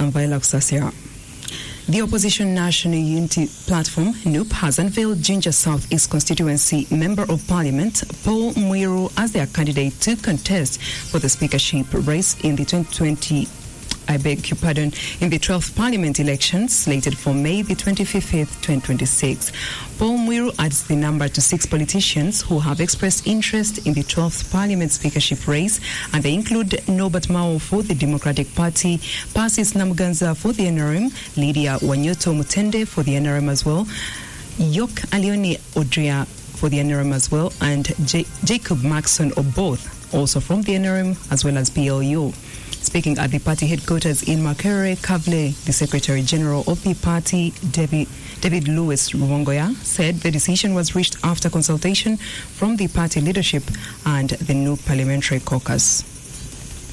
I'm Viola Kusasira. The Opposition National Unity Platform, NUP, has unveiled Jinja South East Constituency Member of Parliament Paul Mwiru as their candidate to contest for the speakership race in the 12th Parliament elections slated for May the 25th, 2026. Paul Mwiru adds the number to 6 politicians who have expressed interest in the 12th Parliament speakership race, and they include Norbert Mao for the Democratic Party, Persis Namuganza for the NRM, Lydia Wanyoto Mutende for the NRM as well, Yok Alioni Odria for the NRM as well, and Jacob Maxson or both also from the NRM as well as PLU. Speaking at the party headquarters in Makerere, Kavle, the Secretary General of the party, David Lewis Ruwongoya, said the decision was reached after consultation from the party leadership and the new parliamentary caucus.